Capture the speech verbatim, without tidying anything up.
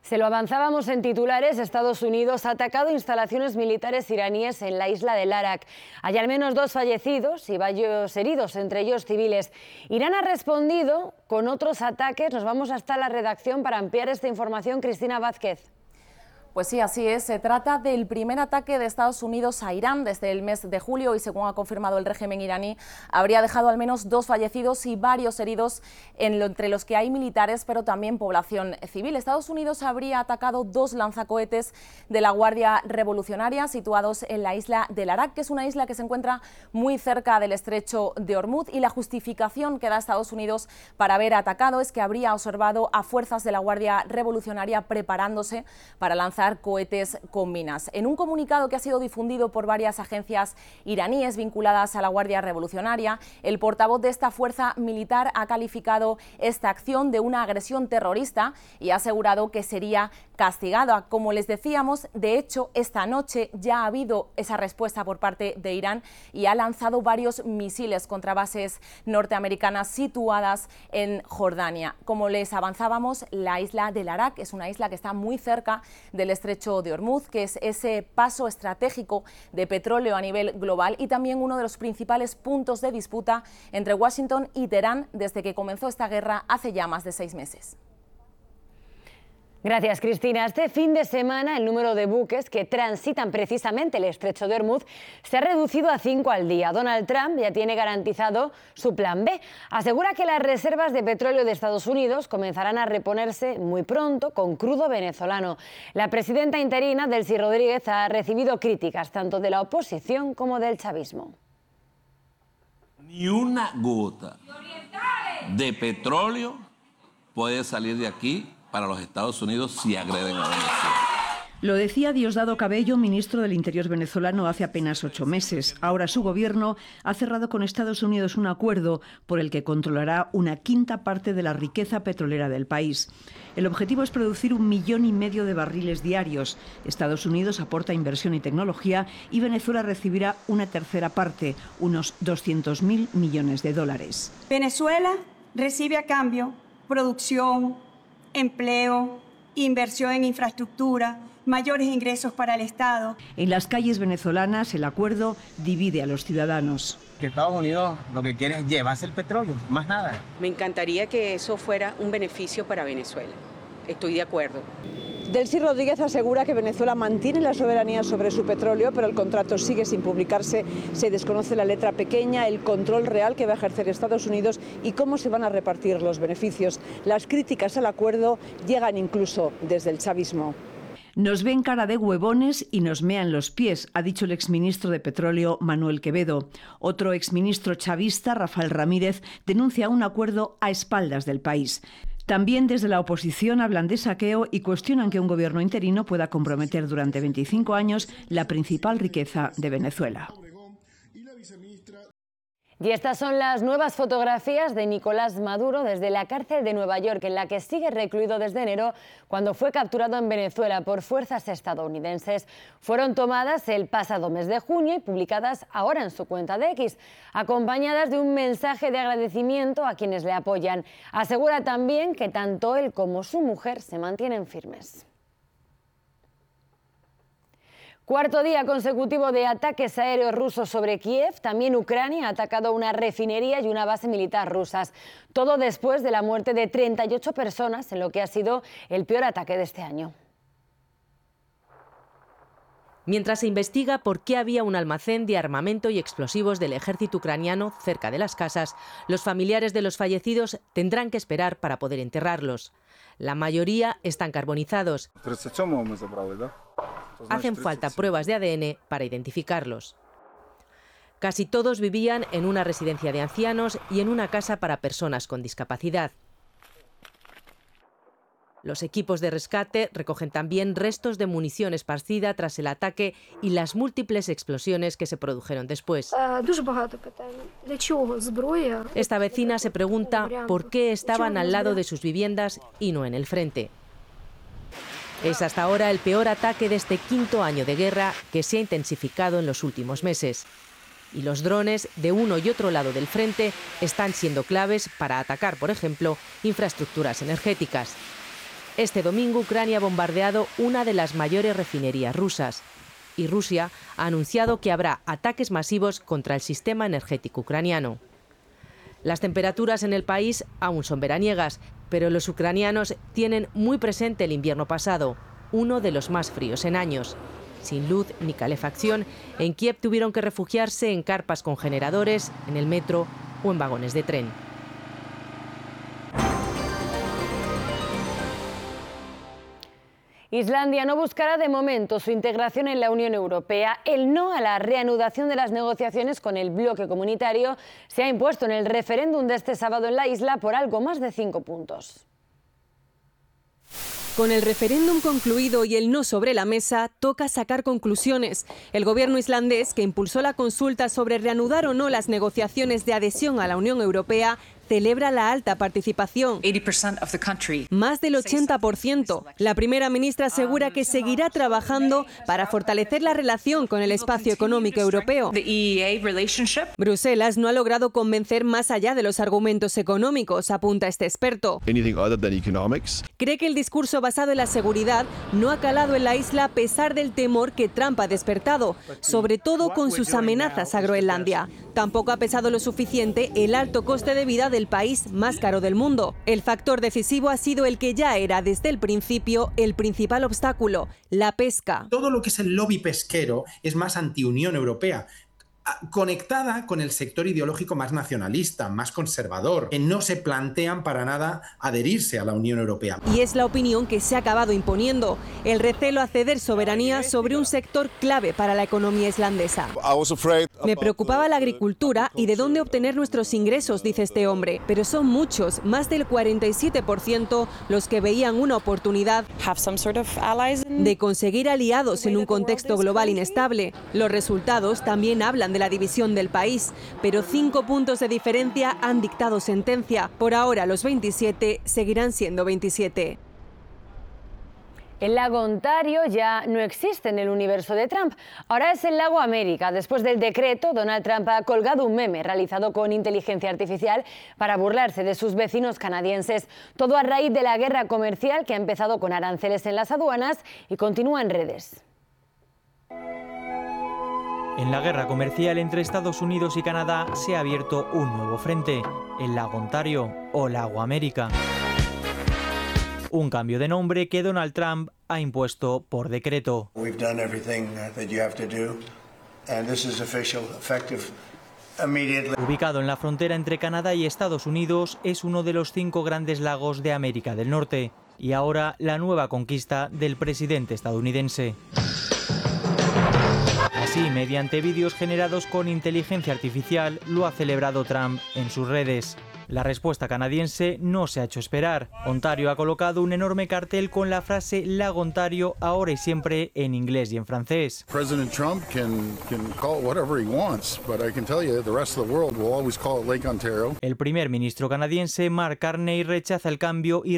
Se lo avanzábamos en titulares, Estados Unidos ha atacado instalaciones militares iraníes en la isla del Arak. Hay al menos dos fallecidos y varios heridos, entre ellos civiles. Irán ha respondido con otros ataques. Nos vamos hasta la redacción para ampliar esta información. Cristina Vázquez. Pues sí, así es. Se trata del primer ataque de Estados Unidos a Irán desde el mes de julio y, según ha confirmado el régimen iraní, habría dejado al menos dos fallecidos y varios heridos, en lo, entre los que hay militares, pero también población civil. Estados Unidos habría atacado dos lanzacohetes de la Guardia Revolucionaria situados en la isla del Arak, que es una isla que se encuentra muy cerca del estrecho de Hormuz, y la justificación que da Estados Unidos para haber atacado es que habría observado a fuerzas de la Guardia Revolucionaria preparándose para lanzar cohetes con minas. En un comunicado que ha sido difundido por varias agencias iraníes vinculadas a la Guardia Revolucionaria, el portavoz de esta fuerza militar ha calificado esta acción de una agresión terrorista y ha asegurado que sería castigada. Como les decíamos, de hecho, esta noche ya ha habido esa respuesta por parte de Irán y ha lanzado varios misiles contra bases norteamericanas situadas en Jordania. Como les avanzábamos, la isla del Arak es una isla que está muy cerca del estrecho de Hormuz, que es ese paso estratégico de petróleo a nivel global y también uno de los principales puntos de disputa entre Washington y Teherán desde que comenzó esta guerra hace ya más de seis meses. Gracias, Cristina. Este fin de semana el número de buques que transitan precisamente el estrecho de Hormuz se ha reducido a cinco al día. Donald Trump ya tiene garantizado su plan B. Asegura que las reservas de petróleo de Estados Unidos comenzarán a reponerse muy pronto con crudo venezolano. La presidenta interina, Delcy Rodríguez, ha recibido críticas tanto de la oposición como del chavismo. Ni una gota de petróleo puede salir de aquí para los Estados Unidos si agreden a Venezuela. Lo decía Diosdado Cabello, ministro del Interior venezolano, hace apenas ocho meses. Ahora su gobierno ha cerrado con Estados Unidos un acuerdo por el que controlará una quinta parte de la riqueza petrolera del país. El objetivo es producir un millón y medio de barriles diarios. Estados Unidos aporta inversión y tecnología y Venezuela recibirá una tercera parte, unos doscientos mil millones de dólares. Venezuela recibe a cambio producción, empleo, inversión en infraestructura, mayores ingresos para el Estado. En las calles venezolanas el acuerdo divide a los ciudadanos. Que Estados Unidos lo que quiere es llevarse el petróleo, más nada. Me encantaría que eso fuera un beneficio para Venezuela. Estoy de acuerdo. Delcy Rodríguez asegura que Venezuela mantiene la soberanía sobre su petróleo, pero el contrato sigue sin publicarse. Se desconoce la letra pequeña, el control real que va a ejercer Estados Unidos y cómo se van a repartir los beneficios. Las críticas al acuerdo llegan incluso desde el chavismo. Nos ven cara de huevones y nos mean los pies, ha dicho el exministro de Petróleo Manuel Quevedo. Otro exministro chavista, Rafael Ramírez, denuncia un acuerdo a espaldas del país. También desde la oposición hablan de saqueo y cuestionan que un gobierno interino pueda comprometer durante veinticinco años la principal riqueza de Venezuela. Y estas son las nuevas fotografías de Nicolás Maduro desde la cárcel de Nueva York, en la que sigue recluido desde enero, cuando fue capturado en Venezuela por fuerzas estadounidenses. Fueron tomadas el pasado mes de junio y publicadas ahora en su cuenta de X, acompañadas de un mensaje de agradecimiento a quienes le apoyan. Asegura también que tanto él como su mujer se mantienen firmes. Cuarto día consecutivo de ataques aéreos rusos sobre Kiev. También Ucrania ha atacado una refinería y una base militar rusas. Todo después de la muerte de treinta y ocho personas en lo que ha sido el peor ataque de este año. Mientras se investiga por qué había un almacén de armamento y explosivos del ejército ucraniano cerca de las casas, los familiares de los fallecidos tendrán que esperar para poder enterrarlos. La mayoría están carbonizados. Hacen falta pruebas de A D N para identificarlos. Casi todos vivían en una residencia de ancianos y en una casa para personas con discapacidad. Los equipos de rescate recogen también restos de munición esparcida tras el ataque y las múltiples explosiones que se produjeron después. Esta vecina se pregunta por qué estaban al lado de sus viviendas y no en el frente. Es hasta ahora el peor ataque de este quinto año de guerra, que se ha intensificado en los últimos meses. Y los drones de uno y otro lado del frente están siendo claves para atacar, por ejemplo, infraestructuras energéticas. Este domingo Ucrania ha bombardeado una de las mayores refinerías rusas y Rusia ha anunciado que habrá ataques masivos contra el sistema energético ucraniano. Las temperaturas en el país aún son veraniegas, pero los ucranianos tienen muy presente el invierno pasado, uno de los más fríos en años. Sin luz ni calefacción, en Kiev tuvieron que refugiarse en carpas con generadores, en el metro o en vagones de tren. Islandia no buscará de momento su integración en la Unión Europea. El no a la reanudación de las negociaciones con el bloque comunitario se ha impuesto en el referéndum de este sábado en la isla por algo más de cinco puntos. Con el referéndum concluido y el no sobre la mesa, toca sacar conclusiones. El gobierno islandés, que impulsó la consulta sobre reanudar o no las negociaciones de adhesión a la Unión Europea, celebra la alta participación, más del ochenta por ciento. La primera ministra asegura que seguirá trabajando para fortalecer la relación con el espacio económico europeo. Bruselas no ha logrado convencer más allá de los argumentos económicos, apunta este experto. Cree que el discurso basado en la seguridad no ha calado en la isla a pesar del temor que Trump ha despertado, sobre todo con sus amenazas a Groenlandia. Tampoco ha pesado lo suficiente el alto coste de vida del país más caro del mundo. El factor decisivo ha sido el que ya era desde el principio el principal obstáculo, la pesca. Todo lo que es el lobby pesquero es más anti-Unión Europea, conectada con el sector ideológico más nacionalista, más conservador, que no se plantean para nada adherirse a la Unión Europea. Y es la opinión que se ha acabado imponiendo, el recelo a ceder soberanía sobre un sector clave para la economía islandesa. Me preocupaba la agricultura y de dónde obtener nuestros ingresos, dice este hombre, pero son muchos, más del cuarenta y siete por ciento, los que veían una oportunidad de conseguir aliados en un contexto global inestable. Los resultados también hablan de la división del país, pero cinco puntos de diferencia han dictado sentencia. Por ahora los veintisiete seguirán siendo veintisiete. El lago Ontario ya no existe en el universo de Trump. Ahora es el lago América. Después del decreto, Donald Trump ha colgado un meme realizado con inteligencia artificial para burlarse de sus vecinos canadienses. Todo a raíz de la guerra comercial que ha empezado con aranceles en las aduanas y continúa en redes. En la guerra comercial entre Estados Unidos y Canadá se ha abierto un nuevo frente, el lago Ontario o lago América. Un cambio de nombre que Donald Trump ha impuesto por decreto. Ubicado en la frontera entre Canadá y Estados Unidos, es uno de los cinco grandes lagos de América del Norte y ahora la nueva conquista del presidente estadounidense. Así, mediante vídeos generados con inteligencia artificial, lo ha celebrado Trump en sus redes. La respuesta canadiense no se ha hecho esperar. Ontario ha colocado un enorme cartel con la frase Lago Ontario ahora y siempre en inglés y en francés. President Trump can, can call it whatever he wants, but I can tell you the rest of the world will always call it Lake Ontario. El primer ministro canadiense Mark Carney rechaza el cambio y